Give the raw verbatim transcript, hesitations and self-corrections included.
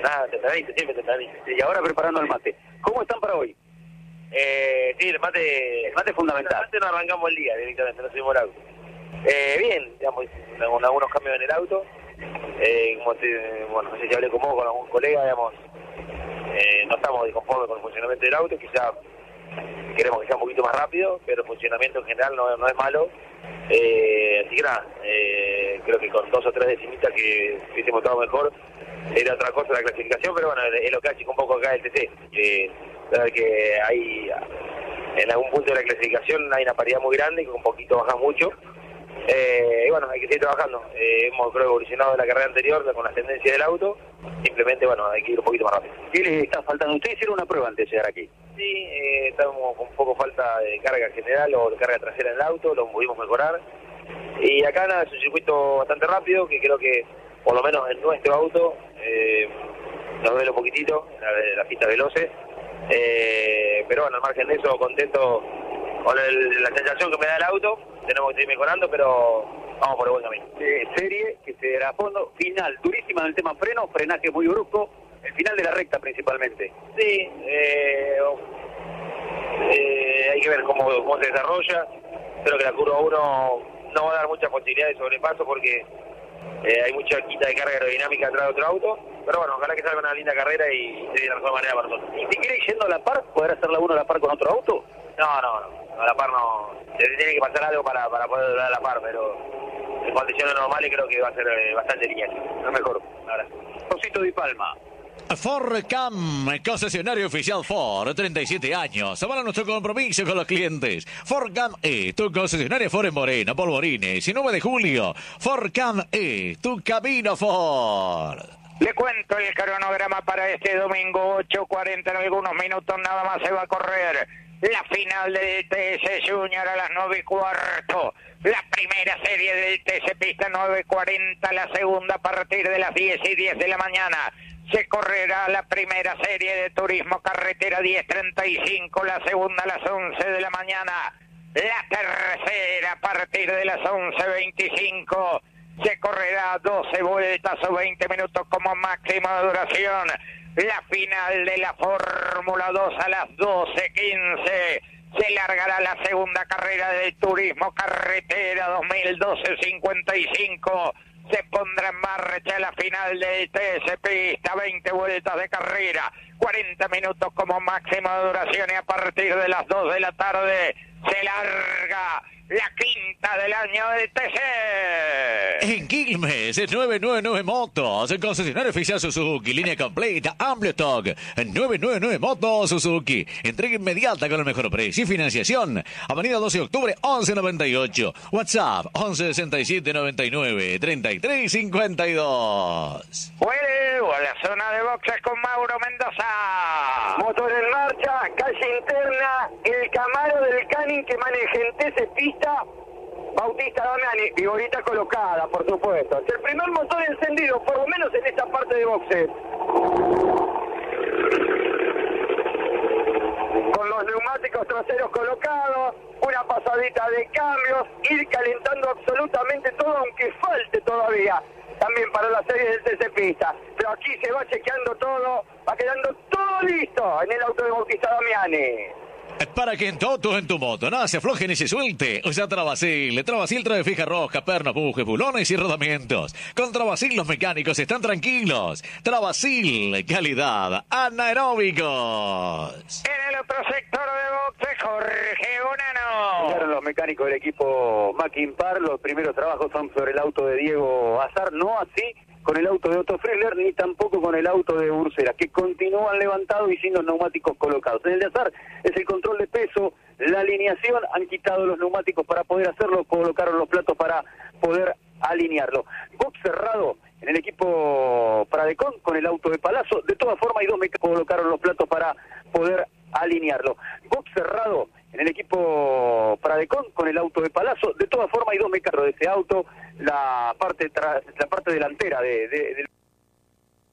nada, tempranito, siempre tempranito. Y ahora preparando el mate. ¿Cómo están para hoy? Eh, sí, el mate, El mate es fundamental. El mate no arrancamos el día directamente, no subimos el auto. Eh, bien, digamos, con algunos cambios en el auto. Eh, como te, bueno, no sé si hablé con vos, con algún colega, digamos, eh, no estamos disconformes con el funcionamiento del auto, quizá queremos que sea un poquito más rápido, pero el funcionamiento en general no, no es malo. Eh, así que nada, eh, creo que con dos o tres decimitas que hubiésemos estado mejor, era otra cosa la clasificación, pero bueno, es lo que achica un poco acá el T C. Eh, verdad que hay, en algún punto de la clasificación hay una paridad muy grande, que un poquito baja mucho. Eh, y bueno, hay que seguir trabajando. Eh, hemos creo evolucionado de la carrera anterior con la tendencia del auto. Simplemente, bueno, hay que ir un poquito más rápido. ¿Qué les está faltando? Ustedes hicieron una prueba antes de llegar aquí. Sí, eh, estamos con un poco falta de carga general o de carga trasera en el auto, lo pudimos mejorar. Y acá nada, es un circuito bastante rápido, que creo que, por lo menos en nuestro auto, eh, nos duele un poquitito, la, la pista veloces. Eh, pero bueno, al margen de eso, contento con el, la sensación que me da el auto. Tenemos que seguir mejorando, pero vamos por el buen camino. Eh, serie que se dará a fondo, final, durísima en el tema freno, frenaje muy brusco, el final de la recta principalmente. Sí, eh, eh, hay que ver cómo, cómo se desarrolla. Creo que la curva uno no va a dar muchas posibilidades de sobrepaso porque eh, hay mucha quita de carga aerodinámica atrás de otro auto. Pero bueno, ojalá que salga una linda carrera y se dé la mejor manera para nosotros. ¿Y si quiere ir yendo a la par, poder hacer la uno a la par con otro auto? No, no, no. A la par no. Se tiene que pasar algo para, para poder dar a la par, pero en condiciones normales creo que va a ser eh, bastante lineal. Lo mejor. Ahora. Josito Di Palma. Fordcam, concesionario oficial Ford, treinta y siete años. Avala nuestro compromiso con los clientes. Fordcam E, tu concesionario Ford en Moreno, Polvorines y nueve de julio. Fordcam E, tu camino Ford. Le cuento el cronograma para este domingo, ocho cuarenta, en algunos minutos nada más se va a correr la final del T S Junior a las nueve y cuarto. La primera serie del T S Pista nueve cuarenta, la segunda a partir de las diez y diez de la mañana. Se correrá la primera serie de Turismo Carretera diez treinta y cinco, la segunda a las once de la mañana. La tercera a partir de las once veinticinco. Se correrá doce vueltas o veinte minutos como máximo de duración. La final de la Fórmula dos a las doce quince. Se largará la segunda carrera del Turismo Carretera dos mil doce cincuenta y cinco. Se pondrá en marcha la final del T S Pista, veinte vueltas de carrera, cuarenta minutos como máximo de duración, y a partir de las dos de la tarde se larga la quinta del año del T C. En Quilmes, nueve nueve nueve Motos, el concesionario oficial Suzuki, línea completa, amplio stock, nueve nueve nueve Motos Suzuki, entrega inmediata con el mejor precio y financiación. Avenida doce de octubre, once noventa y ocho, WhatsApp once sesenta y siete noventa y nueve treinta y tres cincuenta y dos. Vuelvo a la zona de boxes con Mauro Mendoza. Motor en marcha, calle interna, el Camaro del Canin que maneja en T C Pista, Bautista Damiani, y ahorita colocada, por supuesto. Es el primer motor encendido, por lo menos en esta parte de boxes. Con los neumáticos traseros colocados, una pasadita de cambios, ir calentando absolutamente todo, aunque falte todavía también para la serie del T C Pista. Pero aquí se va chequeando todo, va quedando todo listo en el auto de Bautista Damiani. Para que en todo en tu moto no se afloje ni se suelte, usa Travasil. Travasil trae fija rosca, pernos, bujes, bulones y rodamientos. Con Travasil los mecánicos están tranquilos. Travasil, calidad, anaeróbicos. En el otro sector de boxe, Jorge Bonano. Llegaron los mecánicos del equipo Mackinpar. Los primeros trabajos son sobre el auto de Diego Azar, no así con el auto de Otto Friedler, ni tampoco con el auto de Ursera, que continúan levantados y sin los neumáticos colocados. En el de Azar es el control de peso, la alineación, han quitado los neumáticos para poder hacerlo, colocaron los platos para poder alinearlo. Box cerrado en el equipo Pradecon con el auto de Palazzo. De todas formas, hay dos mecánicos que colocaron los platos para poder alinearlo. Box cerrado en el equipo Pradecon con el auto de Palazzo. De todas formas, hay dos mecánicos de ese auto, la parte, tra la parte delantera de, de, de